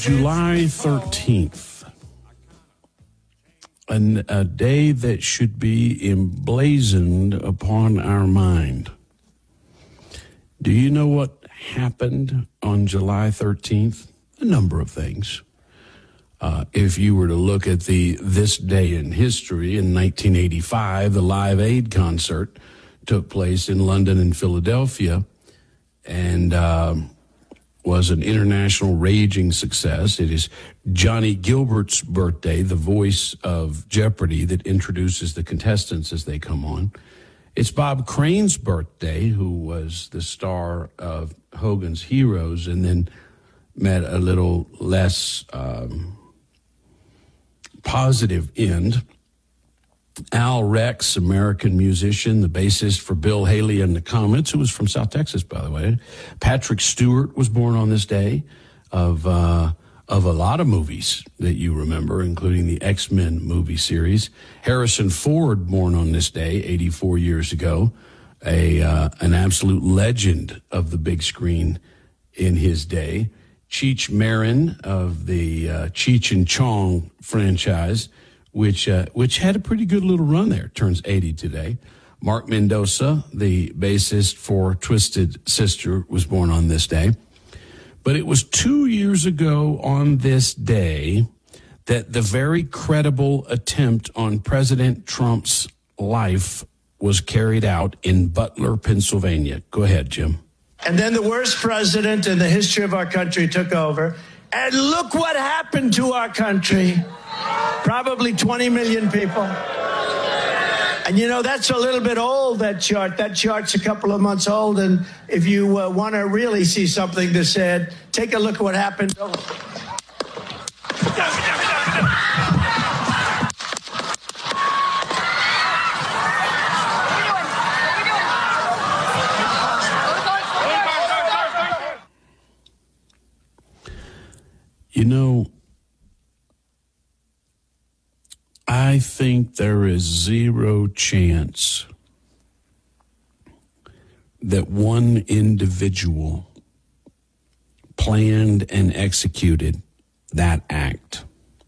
July 13th, a day that should be emblazoned upon our mind. Do you know what happened on July 13th? A number of things. If you were to look at this day in history, in 1985, the Live Aid concert took place in London and Philadelphia, and was an international raging success. It is Johnny Gilbert's birthday, the voice of Jeopardy that introduces the contestants as they come on. It's Bob Crane's birthday, who was the star of Hogan's Heroes and then met a little less positive end. Al Rex, American musician, the bassist for Bill Haley and the Comets, who was from South Texas, by the way. Patrick Stewart was born on this day of a lot of movies that you remember, including the X-Men movie series. Harrison Ford, born on this day 84 years ago, an absolute legend of the big screen in his day. Cheech Marin of the Cheech and Chong franchise, which had a pretty good little run there, turns 80 today. Mark Mendoza, the bassist for Twisted Sister, was born on this day. But it was 2 years ago on this day that the very credible attempt on President Trump's life was carried out in Butler, Pennsylvania. Go ahead, Jim. And then the worst president in the history of our country took over. And look what happened to our country. Probably 20 million people. And you know, that's a little bit old, that chart. That chart's a couple of months old. And if you want to really see something that's said, take a look at what happened. You know, I think there is zero chance that one individual planned and executed that act.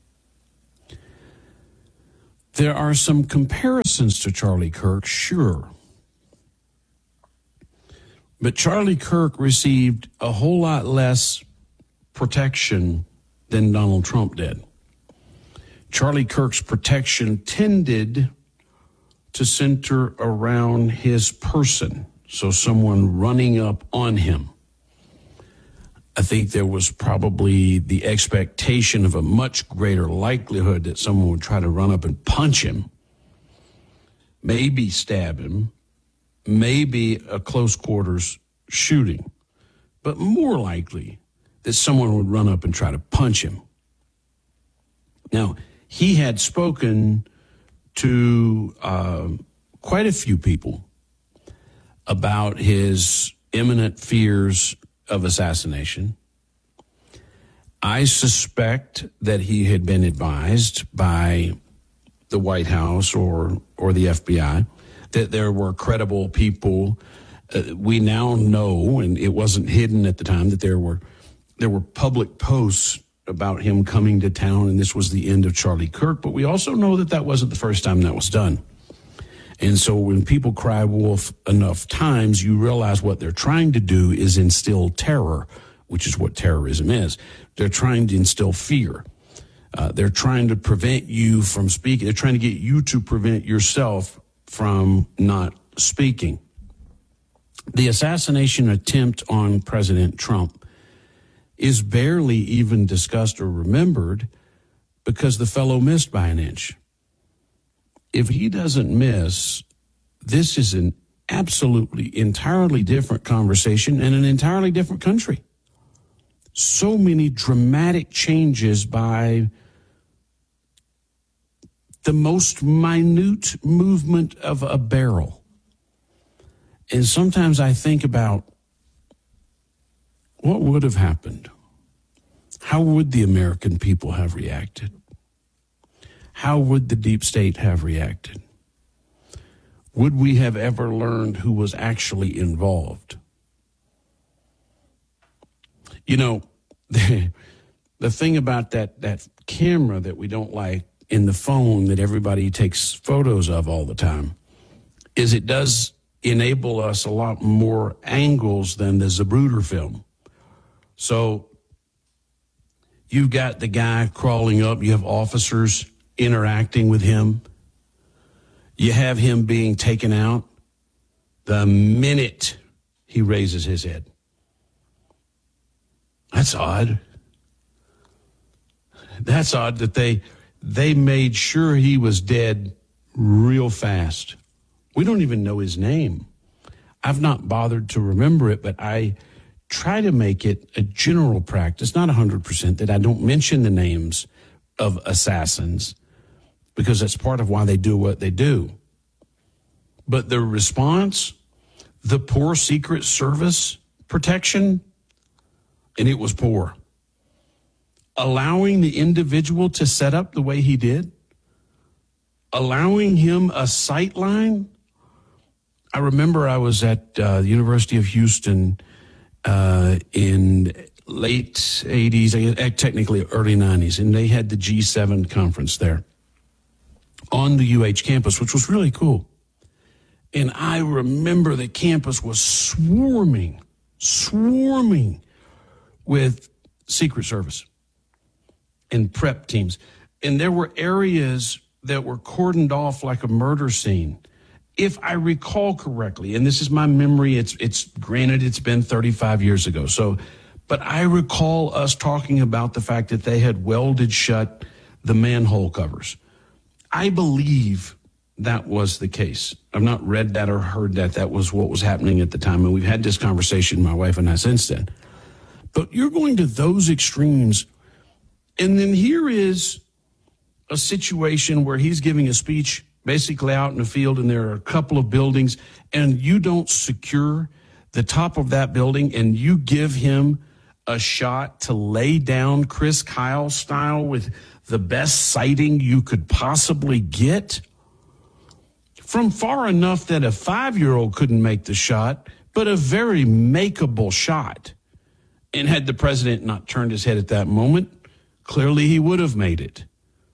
There are some comparisons to Charlie Kirk, sure. But Charlie Kirk received a whole lot less protection than Donald Trump did. Charlie Kirk's protection tended to center around his person, so someone running up on him. I think there was probably the expectation of a much greater likelihood that someone would try to run up and punch him, maybe stab him, maybe a close quarters shooting, but more likely that someone would run up and try to punch him. Now, he had spoken to quite a few people about his imminent fears of assassination. I suspect that he had been advised by the White House or the FBI that there were credible people. We now know, and it wasn't hidden at the time, that there were public posts about him coming to town, and this was the end of Charlie Kirk. But we also know that that wasn't the first time that was done. And so when people cry wolf enough times, you realize what they're trying to do is instill terror, which is what terrorism is. They're trying to instill fear. They're trying to prevent you from speaking. They're trying to get you to prevent yourself from not speaking. The assassination attempt on President Trump is barely even discussed or remembered because the fellow missed by an inch. If he doesn't miss, this is an absolutely entirely different conversation and an entirely different country. So many dramatic changes by the most minute movement of a barrel. And sometimes I think about what would have happened. How would the American people have reacted? How would the deep state have reacted? Would we have ever learned who was actually involved? You know, the thing about that camera that we don't like in the phone that everybody takes photos of all the time is it does enable us a lot more angles than the Zapruder film. So you've got the guy crawling up. You have officers interacting with him. You have him being taken out the minute he raises his head. That's odd. That's odd that they made sure he was dead real fast. We don't even know his name. I've not bothered to remember it, but I try to make it a general practice, not 100%, that I don't mention the names of assassins because that's part of why they do what they do. But the response, the poor Secret Service protection, and it was poor. Allowing the individual to set up the way he did, allowing him a sight line. I remember I was at the University of Houston in late 80s, technically early 90s, and they had the G7 conference there on the UH campus, which was really cool. And I remember the campus was swarming with Secret Service and prep teams. And there were areas that were cordoned off like a murder scene. If I recall correctly, and this is my memory, it's granted it's been 35 years ago. But I recall us talking about the fact that they had welded shut the manhole covers. I believe that was the case. I've not read that or heard that. That was what was happening at the time. And we've had this conversation, my wife and I, since then. But you're going to those extremes. And then here is a situation where he's giving a speech basically out in the field, and there are a couple of buildings, and you don't secure the top of that building, and you give him a shot to lay down Chris Kyle style with the best sighting you could possibly get from far enough that a 5-year-old couldn't make the shot, but a very makeable shot. And had the president not turned his head at that moment, clearly he would have made it.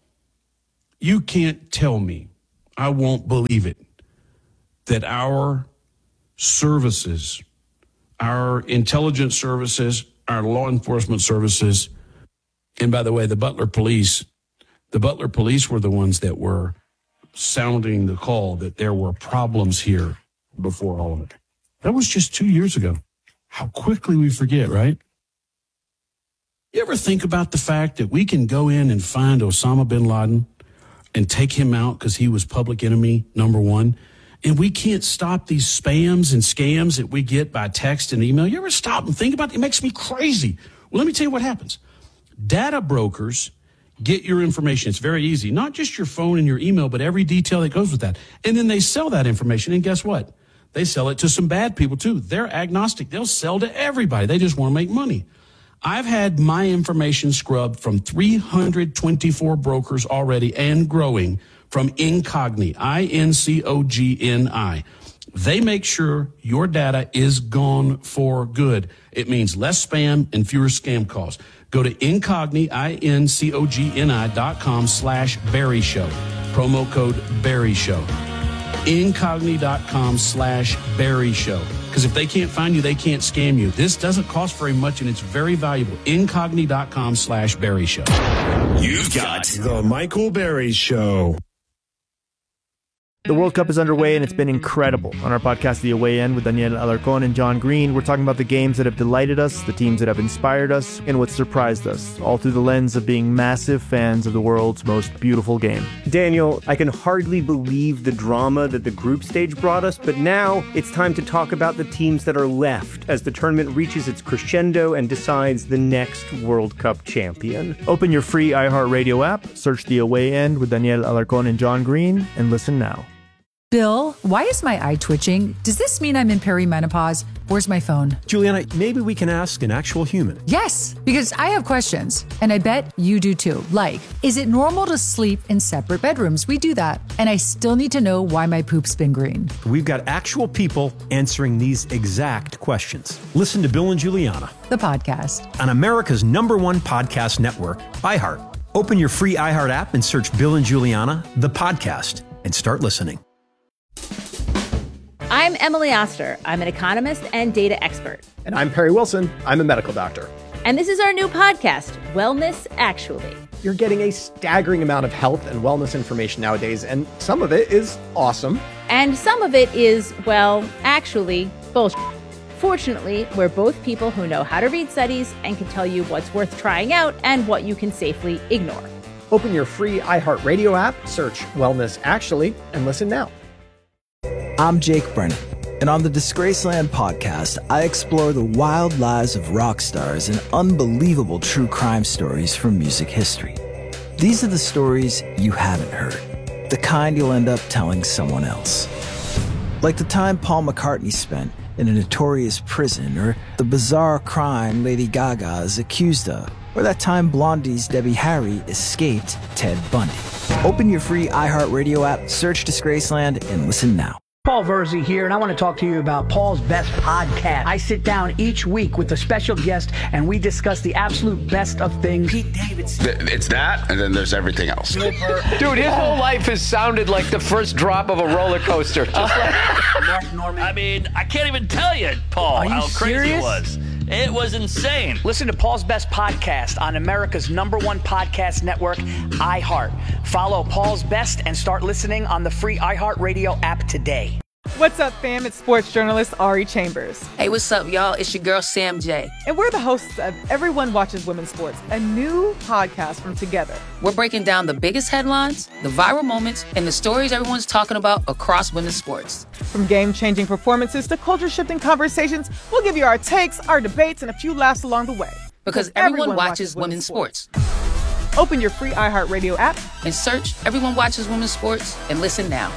You can't tell me, I won't believe it, that our services, our intelligence services, our law enforcement services, and by the way, the Butler police were the ones that were sounding the call that there were problems here before all of it. That was just 2 years ago. How quickly we forget, right? You ever think about the fact that we can go in and find Osama bin Laden and take him out because he was public enemy number one, and we can't stop these spams and scams that we get by text and email? You ever stop and think about it? It makes me crazy. Well, let me tell you what happens. Data brokers get your information. It's very easy. Not just your phone and your email, but every detail that goes with that. And then they sell that information, and guess what? They sell it to some bad people, too. They're agnostic. They'll sell to everybody. They just want to make money. I've had my information scrubbed from 324 brokers already and growing from Incogni, INCOGNI. They make sure your data is gone for good. It means less spam and fewer scam calls. Go to Incogni, INCOGNI.com/Barry Show. Promo code Barry Show. Incogni.com/Barry Show. Because if they can't find you, they can't scam you. This doesn't cost very much, and it's very valuable. Incogni.com/Barry Show. You've got the Michael Barry Show. The World Cup is underway, and it's been incredible. On our podcast, The Away End, with Daniel Alarcón and John Green, we're talking about the games that have delighted us, the teams that have inspired us, and what surprised us, all through the lens of being massive fans of the world's most beautiful game. Daniel, I can hardly believe the drama that the group stage brought us, but now it's time to talk about the teams that are left as the tournament reaches its crescendo and decides the next World Cup champion. Open your free iHeartRadio app, search The Away End with Daniel Alarcón and John Green, and listen now. Bill, why is my eye twitching? Does this mean I'm in perimenopause? Where's my phone? Juliana, maybe we can ask an actual human. Yes, because I have questions, and I bet you do too. Like, is it normal to sleep in separate bedrooms? We do that. And I still need to know why my poop's been green. We've got actual people answering these exact questions. Listen to Bill and Juliana, The podcast. on America's #1 podcast network, iHeart. Open your free iHeart app and search Bill and Juliana, the podcast, and start listening. I'm Emily Oster. I'm an economist and data expert. And I'm Perry Wilson. I'm a medical doctor. And this is our new podcast, Wellness Actually. You're getting a staggering amount of health and wellness information nowadays, and some of it is awesome. And some of it is, well, actually, bullshit. Fortunately, we're both people who know how to read studies and can tell you what's worth trying out and what you can safely ignore. Open your free iHeartRadio app, search Wellness Actually, and listen now. I'm Jake Brennan, and on the Disgraceland podcast, I explore the wild lives of rock stars and unbelievable true crime stories from music history. These are the stories you haven't heard, the kind you'll end up telling someone else. Like the time Paul McCartney spent in a notorious prison, or the bizarre crime Lady Gaga is accused of, or that time Blondie's Debbie Harry escaped Ted Bundy. Open your free iHeartRadio app, search Disgraceland, and listen now. Paul Verzi here, and I want to talk to you about Paul's Best Podcast. I sit down each week with a special guest, and we discuss the absolute best of things. Pete Davidson. It's that, and then there's everything else. Dude, his whole life has sounded like the first drop of a roller coaster. Just like Mark Norman. I mean, I can't even tell you, Paul, how crazy it was. It was insane. Listen to Paul's Best Podcast on America's #1 podcast network, iHeart. Follow Paul's Best and start listening on the free iHeartRadio app today. What's up, fam? It's sports journalist Ari Chambers. Hey, what's up, y'all? It's your girl, Sam J. And we're the hosts of Everyone Watches Women's Sports, a new podcast from Together. We're breaking down the biggest headlines, the viral moments, and the stories everyone's talking about across women's sports. From game-changing performances to culture-shifting conversations, we'll give you our takes, our debates, and a few laughs along the way. Because everyone watches women's sports. Open your free iHeartRadio app and search Everyone Watches Women's Sports and listen now.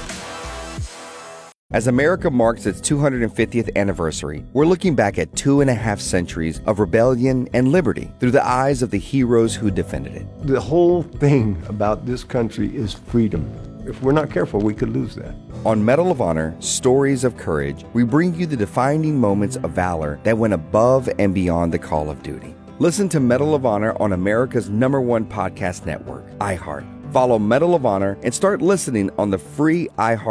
As America marks its 250th anniversary, we're looking back at 2.5 centuries of rebellion and liberty through the eyes of the heroes who defended it. The whole thing about this country is freedom. If we're not careful, we could lose that. On Medal of Honor, Stories of Courage, we bring you the defining moments of valor that went above and beyond the call of duty. Listen to Medal of Honor on America's #1 podcast network, iHeart. Follow Medal of Honor and start listening on the free iHeart